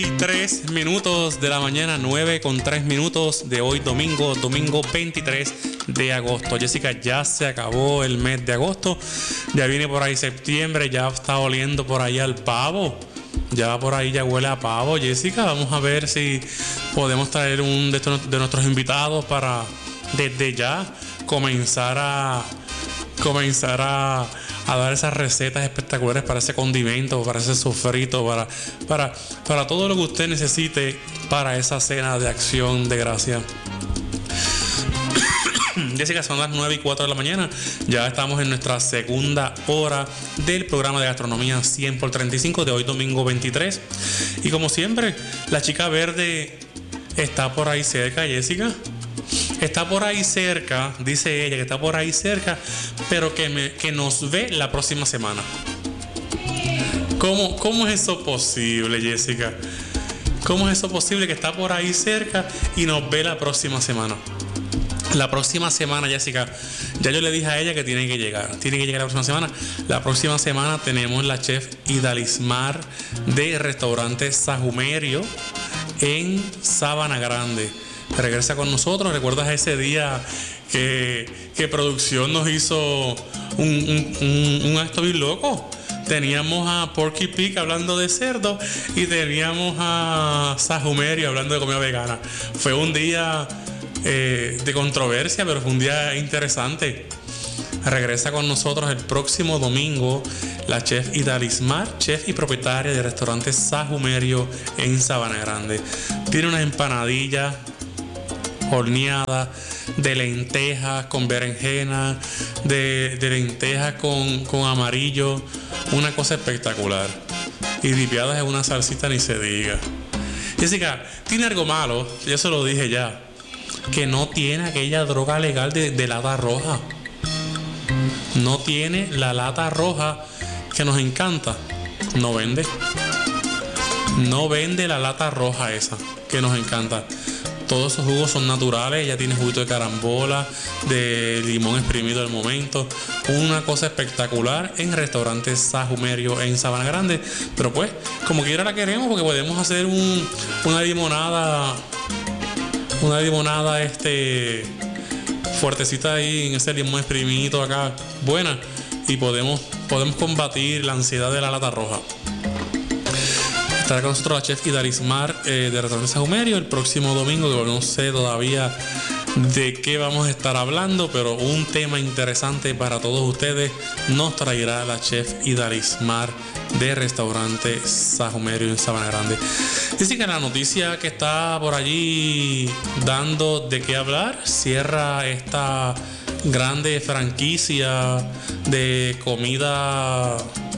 3 minutos de la mañana, 9:03 de hoy, domingo 23 de agosto. Jessica, ya se acabó el mes de agosto, ya viene por ahí septiembre, ya está oliendo por ahí al pavo, ya por ahí ya huele a pavo. Jessica, vamos a ver si podemos traer un de nuestros invitados para desde ya comenzar a dar esas recetas espectaculares para ese condimento, para ese sofrito, para todo lo que usted necesite para esa cena de acción de gracia. Jessica, son las 9:04 de la mañana. Ya estamos en nuestra segunda hora del programa de gastronomía 100 por 35 de hoy, domingo 23. Y como siempre, la chica verde está por ahí cerca, Jessica. Está por ahí cerca, dice ella que está por ahí cerca, pero que nos ve la próxima semana. ¿Cómo es eso posible, Jessica? ¿Cómo es eso posible que está por ahí cerca y nos ve la próxima semana? La próxima semana, Jessica, ya yo le dije a ella que tiene que llegar la próxima semana. La próxima semana tenemos la chef Idalismar de restaurante Sajumerio en Sabana Grande. Regresa con nosotros. ¿Recuerdas ese día que producción nos hizo un acto bien loco? Teníamos a Porky Pig hablando de cerdo y teníamos a Sajumerio hablando de comida vegana. Fue un día de controversia, pero fue un día interesante. Regresa con nosotros el próximo domingo la chef Idalismar, chef y propietaria del restaurante Sajumerio en Sabana Grande. Tiene unas empanadillas horneadas de lentejas con berenjena, de lentejas con amarillo, una cosa espectacular. Y dipiadas en una salsita ni se diga. Jessica, tiene algo malo, yo se lo dije ya, que no tiene aquella droga legal de lata roja. No tiene la lata roja que nos encanta. No vende la lata roja esa que nos encanta. Todos esos jugos son naturales. Ella tiene juguito de carambola, de limón exprimido al momento. Una cosa espectacular en restaurante Sajumerio en Sabana Grande. Pero pues, como quiera la queremos, porque podemos hacer una limonada fuertecita ahí en ese limón exprimido acá, buena, y podemos combatir la ansiedad de la lata roja. Estará con nosotros la chef Idalismar de restaurante Sajumerio el próximo domingo, que no sé todavía de qué vamos a estar hablando, pero un tema interesante para todos ustedes nos traerá la chef Idalismar de restaurante Sajumerio en Sabana Grande. Dice que la noticia que está por allí dando de qué hablar, cierra esta grande franquicia de comida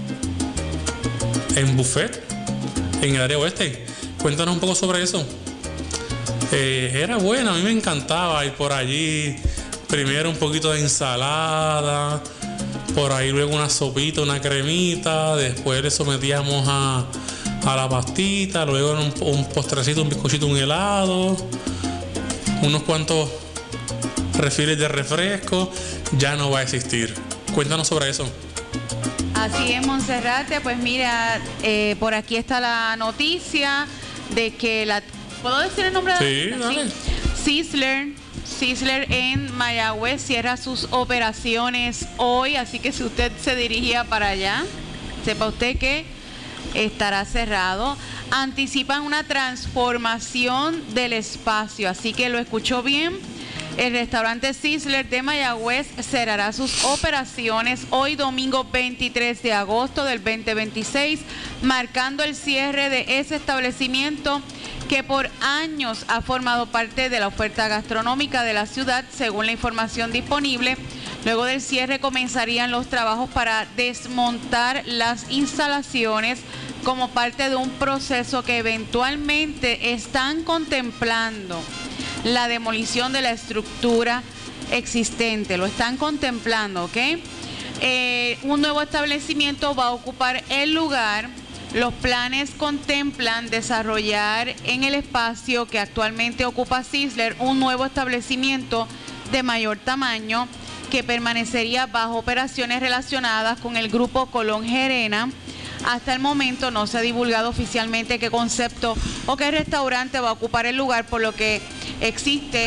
en buffet en el área oeste. Cuéntanos un poco sobre eso. Era buena, a mí me encantaba ir por allí. Primero un poquito de ensalada, por ahí luego una sopita, una cremita, después le sometíamos a la pastita, luego un postrecito, un bizcochito, un helado, unos cuantos refills de refresco. Ya no va a existir. Cuéntanos sobre eso. Así es, Monserrate. Pues mira, por aquí está la noticia de que ¿puedo decir el nombre de la dale. Sizzler en Mayagüez cierra sus operaciones hoy, así que si usted se dirigía para allá, sepa usted que estará cerrado. Anticipan una transformación del espacio, así que lo escuchó bien. El restaurante Sizzler de Mayagüez cerrará sus operaciones hoy domingo 23 de agosto del 2026, marcando el cierre de ese establecimiento que por años ha formado parte de la oferta gastronómica de la ciudad, según la información disponible. Luego del cierre comenzarían los trabajos para desmontar las instalaciones como parte de un proceso que eventualmente están contemplando la demolición de la estructura existente. Lo están contemplando, ¿ok? Un nuevo establecimiento va a ocupar el lugar. Los planes contemplan desarrollar en el espacio que actualmente ocupa Sizzler un nuevo establecimiento de mayor tamaño que permanecería bajo operaciones relacionadas con el grupo Colón Gerena. hasta el momento no se ha divulgado oficialmente qué concepto o qué restaurante va a ocupar el lugar, por lo que existe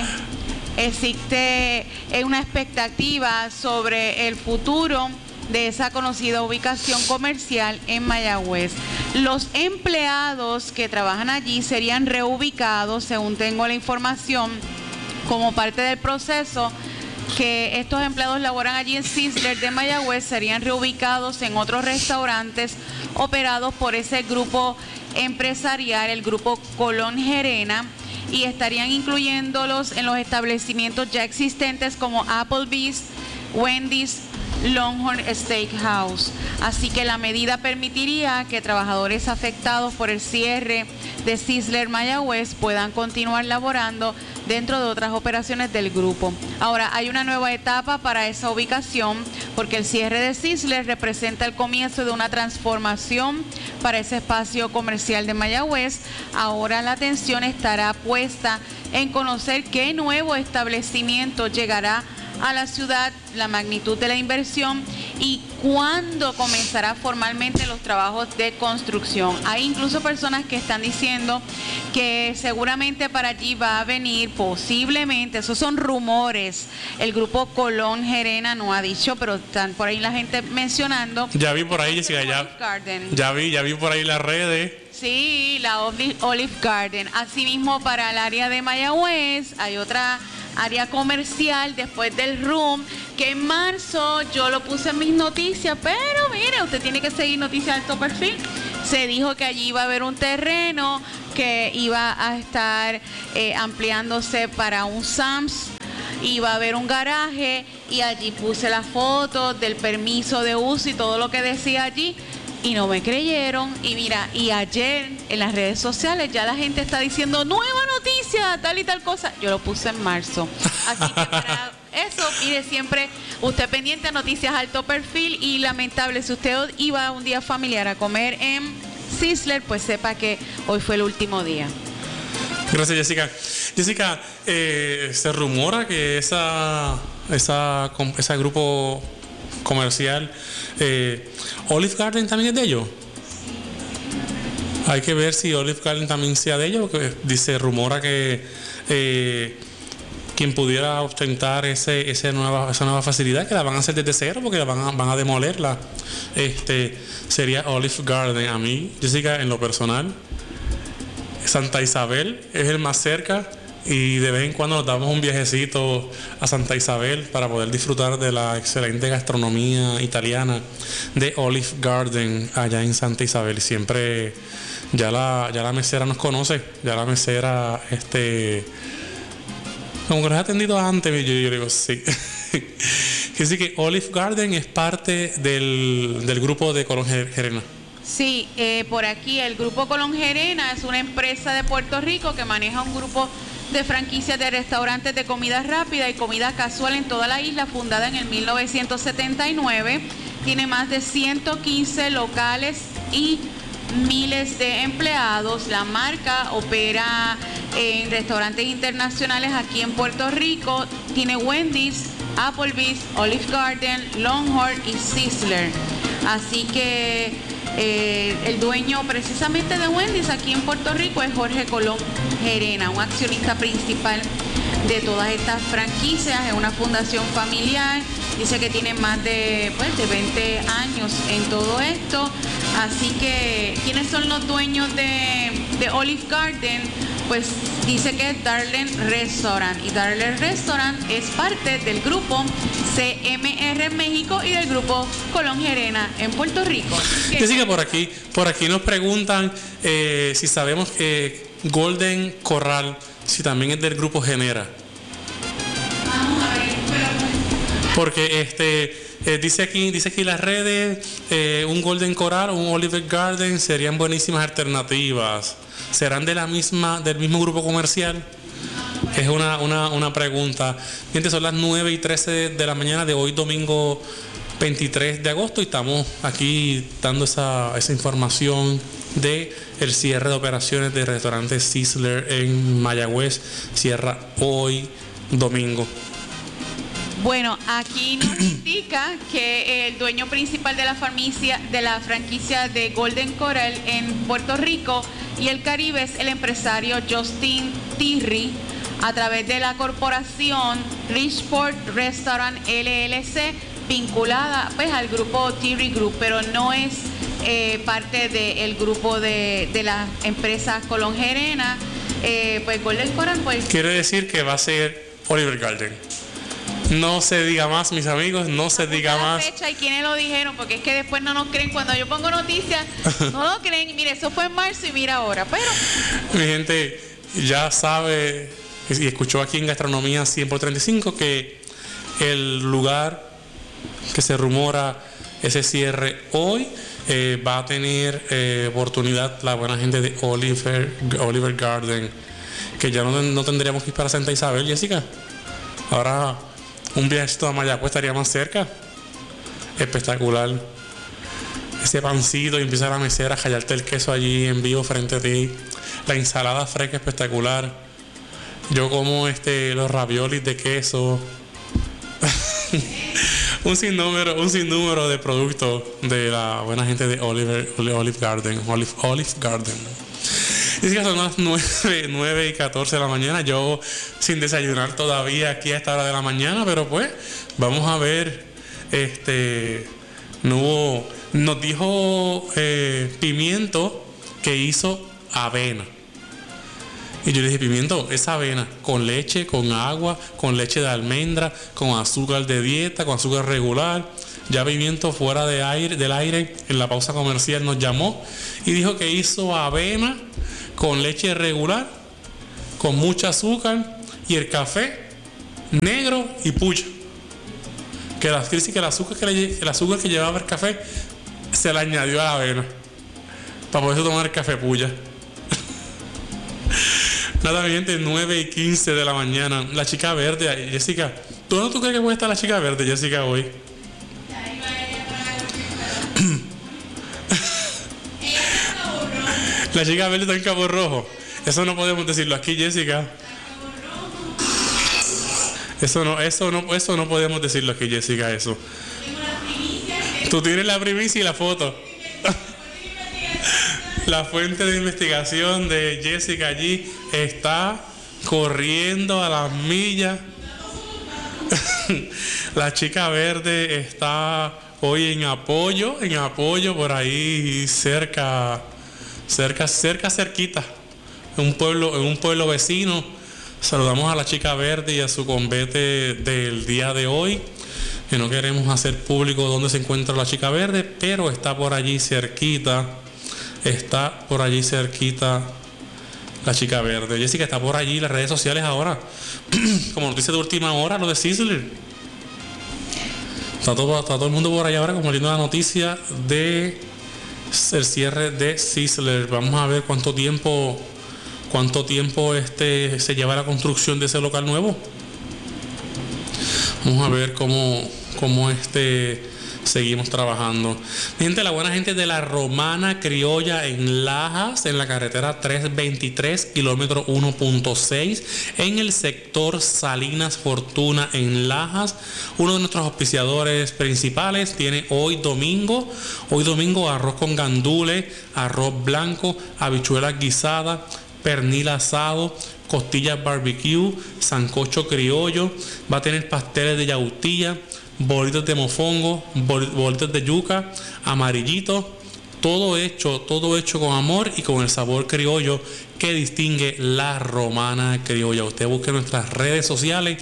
una expectativa sobre el futuro de esa conocida ubicación comercial en Mayagüez. Los empleados que trabajan allí serían reubicados, según tengo la información, como parte del proceso que estos empleados laboran allí en Sizzler de Mayagüez, serían reubicados en otros restaurantes operados por ese grupo empresarial, el grupo Colón Gerena, y estarían incluyéndolos en los establecimientos ya existentes como Applebee's, Wendy's, Longhorn Steakhouse. Así que la medida permitiría que trabajadores afectados por el cierre de Sizzler Mayagüez puedan continuar laborando dentro de otras operaciones del grupo. Ahora, hay una nueva etapa para esa ubicación, porque el cierre de Sizzler representa el comienzo de una transformación para ese espacio comercial de Mayagüez. Ahora la atención estará puesta en conocer qué nuevo establecimiento llegará a la ciudad, la magnitud de la inversión y cuándo comenzará formalmente los trabajos de construcción. Hay incluso personas que están diciendo que seguramente para allí va a venir, posiblemente, esos son rumores, el grupo Colón Gerena no ha dicho, pero están por ahí la gente mencionando. Ya vi por ahí, Jessica, ya vi por ahí las redes. Sí, la Olive Garden. Asimismo, para el área de Mayagüez hay otra área comercial después del Room, que en marzo yo lo puse en mis noticias, pero mire, usted tiene que seguir Noticias de Alto Perfil. Se dijo que allí iba a haber un terreno que iba a estar ampliándose para un Sam's, iba a haber un garaje, y allí puse la foto del permiso de uso y todo lo que decía allí. Y no me creyeron, y mira, y ayer en las redes sociales ya la gente está diciendo nueva noticia, tal y tal cosa. Yo lo puse en marzo. Así que para eso, mire, siempre usted pendiente a Noticias Alto Perfil, y lamentable, si usted iba un día familiar a comer en Sizzler, pues sepa que hoy fue el último día. Gracias, Jessica. Jessica, se rumora que ese grupo comercial, Olive Garden también es de ellos. Hay que ver si Olive Garden también sea de ellos, porque rumora que quien pudiera ostentar esa nueva facilidad, que la van a hacer desde cero, porque van a demolerla, sería Olive Garden. A mí, Jessica, en lo personal, Santa Isabel es el más cerca, y de vez en cuando nos damos un viajecito a Santa Isabel para poder disfrutar de la excelente gastronomía italiana de Olive Garden allá en Santa Isabel. Siempre ya la mesera nos conoce, ya la mesera como que nos ha atendido antes, yo digo sí. Así que Olive Garden es parte del grupo de Colón Gerena. Sí, por aquí el grupo Colón Gerena es una empresa de Puerto Rico que maneja un grupo de franquicias de restaurantes de comida rápida y comida casual en toda la isla, fundada en el 1979. Tiene más de 115 locales y miles de empleados. La marca opera en restaurantes internacionales aquí en Puerto Rico. Tiene Wendy's, Applebee's, Olive Garden, Longhorn y Sizzler. Así que el dueño precisamente de Wendy's aquí en Puerto Rico es Jorge Colón Gerena, un accionista principal de todas estas franquicias. Es una fundación familiar, dice que tiene más de 20 años en todo esto. Así que, ¿quiénes son los dueños de Olive Garden? Pues dice que es Darling Restaurant, y Darling Restaurant es parte del grupo CMR en México y del grupo Colón Gerena en Puerto Rico. Jessica, por aquí nos preguntan si sabemos que Golden Corral, si también es del grupo Genera. Vamos a ver, porque dice aquí las redes, un Golden Corral o un Olive Garden serían buenísimas alternativas. ¿Serán del mismo grupo comercial? Es una pregunta. Gente, son las 9:13 de la mañana de hoy, domingo 23 de agosto, y estamos aquí dando esa información de el cierre de operaciones de restaurantes Sizzler en Mayagüez. Cierra hoy, domingo. Bueno, aquí nos indica que el dueño principal de la franquicia de Golden Corral en Puerto Rico y el Caribe es el empresario Justin Tirri, a través de la corporación Richport Restaurant LLC, vinculada pues al grupo Tirri Group, pero no es parte del grupo de la empresa Colón Gerena. Pues Golden Corral, pues... Quiere decir que va a ser Olive Garden. No se diga más, mis amigos, no se diga más. Fecha y quiénes lo dijeron, porque es que después no nos creen. Cuando yo pongo noticias, no lo creen. Mire, eso fue en marzo y mira ahora. Pero mi gente ya sabe y escuchó aquí en Gastronomía 100 por 35 que el lugar que se rumora ese cierre hoy va a tener oportunidad la buena gente de Olive Garden, que ya no tendríamos que ir para Santa Isabel, Jessica. Ahora un viajecito a Mayagüez estaría más cerca. Espectacular. Ese pancito y empieza la mesera a jallarte el queso allí en vivo frente a ti. La ensalada fresca espectacular. Yo como los raviolis de queso. un sinnúmero de productos de la buena gente de Olive Garden. Y que son las 9:14 de la mañana. Yo sin desayunar todavía aquí a esta hora de la mañana, pero pues vamos a ver. Nos dijo Pimiento que hizo avena. Y yo le dije, Pimiento, esa avena con leche, con agua, con leche de almendra, con azúcar de dieta, con azúcar regular. Ya Pimiento fuera del aire, en la pausa comercial nos llamó y dijo que hizo avena con leche regular, con mucho azúcar y el café negro y puya. Que el azúcar que llevaba el café se le añadió a la avena para poder tomar el café puya. Nada, bien, 9:15 de la mañana. La chica verde, Jessica. ¿Tú crees que puede estar la chica verde, Jessica, hoy? La chica verde está en Cabo Rojo. Eso no podemos decirlo aquí, Jessica. Eso no podemos decirlo aquí, Jessica, eso. Tú tienes la primicia y la foto. La fuente de investigación de Jessica allí está corriendo a las millas. La chica verde está hoy en apoyo por ahí cerquita, en un pueblo vecino. Saludamos a la chica verde y a su convete del día de hoy, que no queremos hacer público dónde se encuentra la chica verde, pero está por allí cerquita la chica verde. Jessica, está por allí las redes sociales ahora, como noticia de última hora, lo de Sizzler. Está todo el mundo por allá ahora compartiendo la noticia de el cierre de Sizzler. Vamos a ver cuánto tiempo se lleva la construcción de ese local nuevo. Vamos a ver cómo seguimos trabajando. Gente, la buena gente de la Romana Criolla en Lajas, en la carretera 323, kilómetro 1.6, en el sector Salinas Fortuna en Lajas. Uno de nuestros auspiciadores principales tiene hoy domingo arroz con gandules, arroz blanco, habichuelas guisadas, pernil asado, costillas barbecue, sancocho criollo. Va a tener pasteles de yautía, bolitos de mofongo, bolitos de yuca, amarillitos, todo hecho con amor y con el sabor criollo que distingue la Romana Criolla. Usted busque nuestras redes sociales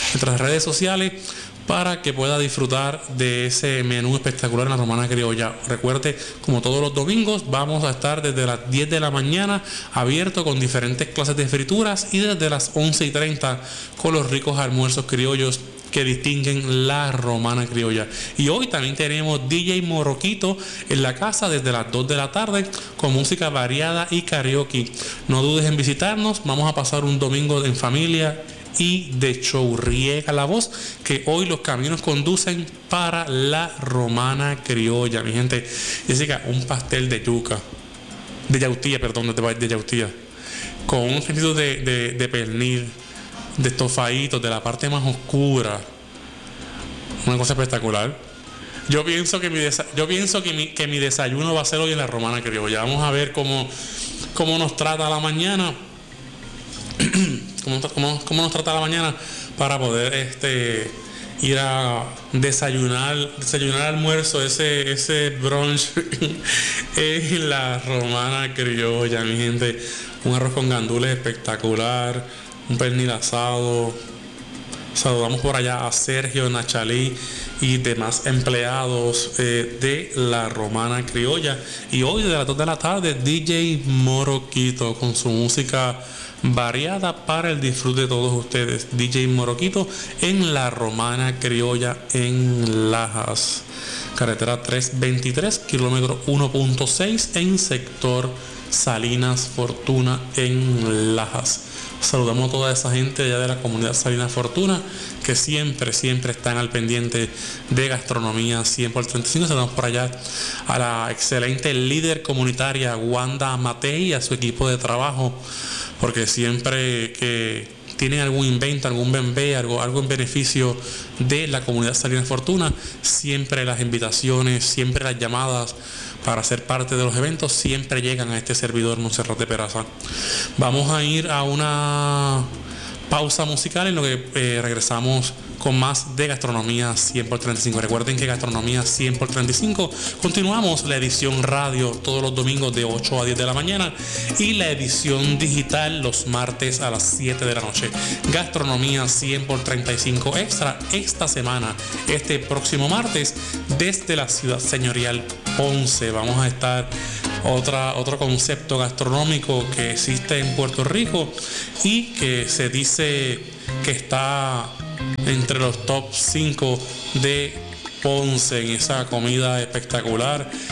para que pueda disfrutar de ese menú espectacular en la Romana Criolla. Recuerde, como todos los domingos, vamos a estar desde las 10 de la mañana abierto con diferentes clases de frituras y desde las 11:30 con los ricos almuerzos criollos que distinguen la Romana Criolla. Y hoy también tenemos DJ Morroquito en la casa desde las 2 de la tarde con música variada y karaoke. No dudes en visitarnos, vamos a pasar un domingo en familia y de show. Riega la voz que hoy los caminos conducen para la Romana Criolla, mi gente. Jessica, un pastel de yautía, con un sentido de pernil, de estofaditos, de la parte más oscura. Una cosa espectacular. Yo pienso que mi desayuno va a ser hoy en la Romana Criolla. Vamos a ver cómo nos trata la mañana. cómo nos trata la mañana para poder ir a desayunar almuerzo, ese brunch en la Romana Criolla, mi gente. Un arroz con gandules espectacular, un pernil asado. Saludamos por allá a Sergio, Nachalí y demás empleados de la Romana Criolla. Y hoy de las 2 de la tarde, DJ Moroquito con su música variada para el disfrute de todos ustedes. DJ Moroquito en la Romana Criolla en Lajas. Carretera 323, kilómetro 1.6 en sector Salinas Fortuna en Lajas. Saludamos a toda esa gente allá de la comunidad Salinas Fortuna que siempre están al pendiente de gastronomía 100 por 35. Saludamos por allá a la excelente líder comunitaria Wanda Matei y a su equipo de trabajo, porque siempre que tienen algún invento, algún bembé, algo en beneficio de la comunidad Salinas Fortuna, siempre las invitaciones, siempre las llamadas para ser parte de los eventos siempre llegan a este servidor Monserrat de Peraza. Vamos a ir a una pausa musical en lo que regresamos con más de Gastronomía 100 por 35. Recuerden que Gastronomía 100 por 35 continuamos la edición radio todos los domingos de 8 a 10 de la mañana y la edición digital los martes a las 7 de la noche. Gastronomía 100 por 35 extra esta semana, este próximo martes, desde la ciudad señorial Ponce. Vamos a estar otro concepto gastronómico que existe en Puerto Rico y que se dice que está entre los top 5 de Ponce en esa comida espectacular